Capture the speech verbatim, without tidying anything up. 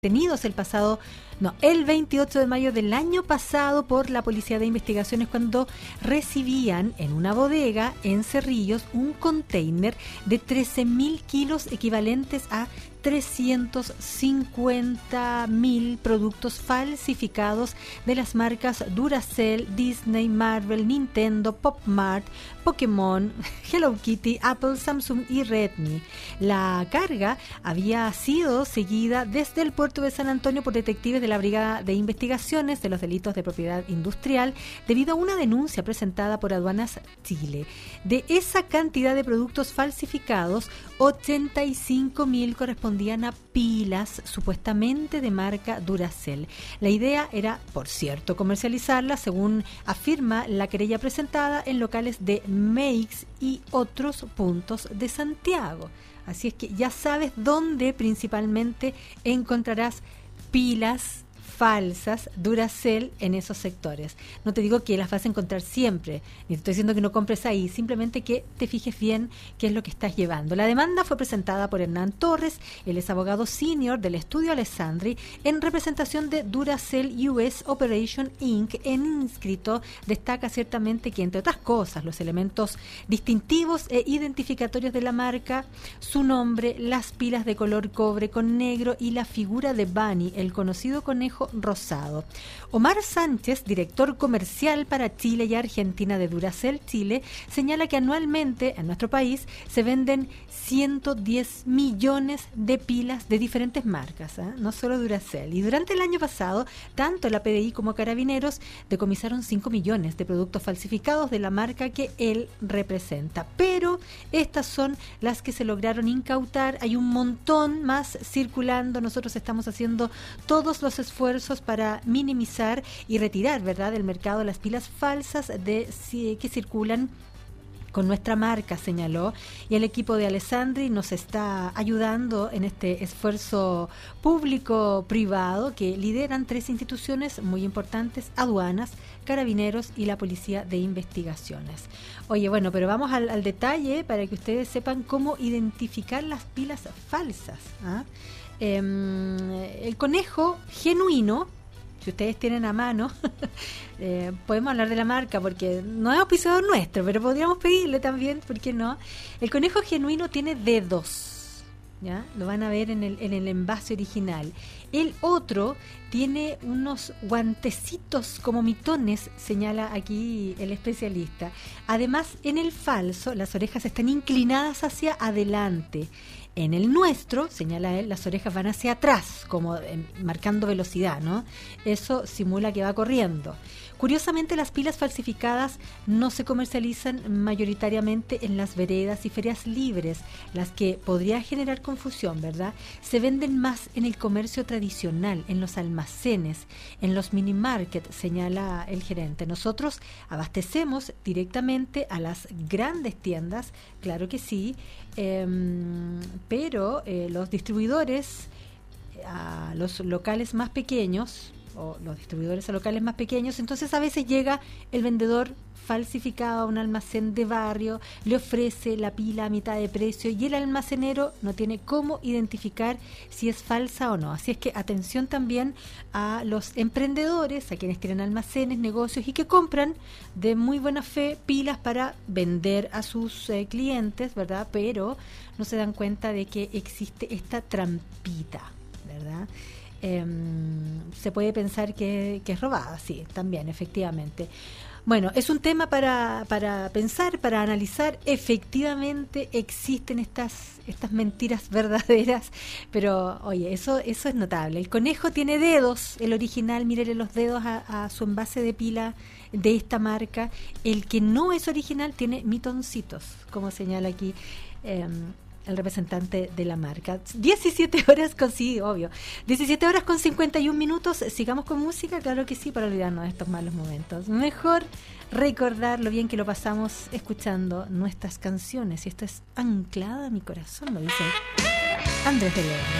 detenidos el pasado, no, el veintiocho de mayo del año pasado por la Policía de Investigaciones cuando recibían en una bodega en Cerrillos un container de trece mil kilos equivalentes a trescientos cincuenta mil productos falsificados de las marcas Duracell, Disney, Marvel, Nintendo, Pop Mart, Pokémon, Hello Kitty, Apple, Samsung y Redmi. La carga había sido seguida desde el puerto de San Antonio por detectives de la Brigada de Investigaciones de los Delitos de Propiedad Industrial debido a una denuncia presentada por Aduanas Chile. De esa cantidad de productos falsificados, ochenta y cinco mil correspondían a pilas supuestamente de marca Duracell. La idea era, por cierto, comercializarlas, según afirma la querella presentada, en locales de Meix y otros puntos de Santiago. Así es que ya sabes dónde principalmente encontrarás pilas falsas Duracell en esos sectores. No te digo que las vas a encontrar siempre, ni te estoy diciendo que no compres ahí, simplemente que te fijes bien qué es lo que estás llevando. La demanda fue presentada por Hernán Torres, él es abogado senior del estudio Alessandri, en representación de Duracell U S Operation incorporated. En inscrito destaca ciertamente que, entre otras cosas, los elementos distintivos e identificatorios de la marca, su nombre, las pilas de color cobre con negro y la figura de Bunny, el conocido conejo rosado. Omar Sánchez, director comercial para Chile y Argentina de Duracell Chile, señala que anualmente en nuestro país se venden ciento diez millones de pilas de diferentes marcas, ¿eh? No solo Duracell. Y durante el año pasado, tanto la P D I como Carabineros decomisaron cinco millones de productos falsificados de la marca que él representa. Pero estas son las que se lograron incautar. Hay un montón más circulando. Nosotros estamos haciendo todos los esfuerzos para minimizar y retirar, ¿verdad?, del mercado las pilas falsas de que circulan con nuestra marca, señaló, y el equipo de Alessandri nos está ayudando en este esfuerzo público-privado que lideran tres instituciones muy importantes: Aduanas, Carabineros y la Policía de Investigaciones. Oye, bueno, pero vamos al, al detalle para que ustedes sepan cómo identificar las pilas falsas, ¿ah? Eh, el conejo genuino, si ustedes tienen a mano, eh, podemos hablar de la marca porque no es auspiciador nuestro, pero podríamos pedirle también, ¿por qué no? El conejo genuino tiene dedos, ¿ya? Lo van a ver en el, en el envase original. El otro tiene unos guantecitos como mitones, señala aquí el especialista. Además, en el falso, las orejas están inclinadas hacia adelante. En el nuestro, señala él, las orejas van hacia atrás, como eh, marcando velocidad, ¿no? Eso simula que va corriendo. Curiosamente, las pilas falsificadas no se comercializan mayoritariamente en las veredas y ferias libres, las que podría generar confusión, ¿verdad? Se venden más en el comercio tradicional, en los almacenes, en los mini market, señala el gerente. Nosotros abastecemos directamente a las grandes tiendas, claro que sí, eh, pero eh, los distribuidores a los locales más pequeños, o los distribuidores a locales más pequeños, entonces a veces llega el vendedor falsificado a un almacén de barrio, le ofrece la pila a mitad de precio y el almacenero no tiene cómo identificar si es falsa o no. Así es que atención también a los emprendedores, a quienes tienen almacenes, negocios y que compran de muy buena fe pilas para vender a sus eh, clientes, ¿verdad? Pero no se dan cuenta de que existe esta trampita, ¿verdad? Eh, se puede pensar que, que es robada, sí, también, efectivamente. Bueno, es un tema para, para pensar, para analizar. Efectivamente existen estas, estas mentiras verdaderas, pero oye, eso, eso es notable. El conejo tiene dedos, el original, mírele los dedos a, a su envase de pila de esta marca. El que no es original tiene mitoncitos, como señala aquí eh, el representante de la marca. diecisiete horas con, sí, obvio, diecisiete horas con cincuenta y un minutos. Sigamos con música, claro que sí, para olvidarnos de estos malos momentos. Mejor recordar lo bien que lo pasamos escuchando nuestras canciones, y esto es Anclada a mi corazón, lo dice Andrés de León.